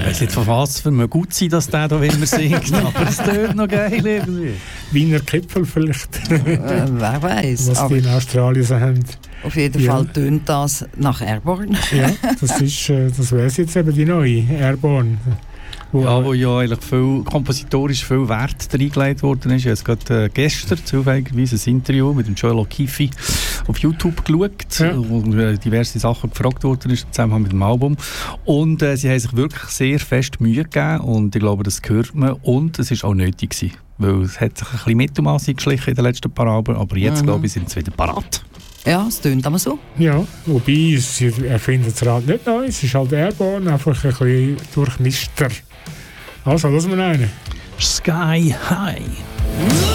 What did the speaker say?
weiss nicht, von was für ein Gutsein, dass der da immer singt, aber es tönt noch geil irgendwie. Wiener Kipfel vielleicht. Wer weiß. Was die in Australien so haben. Auf jeden Fall tönt das nach Airborne. Ja, das wäre jetzt eben die neue Airborne. Wo ja eigentlich kompositorisch viel Wert reingelegt worden ist. Ich habe gerade gestern zufälligerweise ein Interview mit dem Joel O'Keefe auf YouTube geschaut, wo diverse Sachen gefragt worden ist im Zusammenhang mit dem Album. Und sie haben sich wirklich sehr fest Mühe gegeben und ich glaube, das hört man. Und es war auch nötig gewesen, weil es hat sich ein bisschen Mittelmaß eingeschlichen in den letzten paar Alben, aber jetzt glaube ich, sind sie wieder parat. Ja, es tönt aber so. Ja, wobei, sie erfinden das Rad nicht neu, es ist halt Airborne, einfach ein bisschen durchmischter. Also, lassen wir einen. Sky High.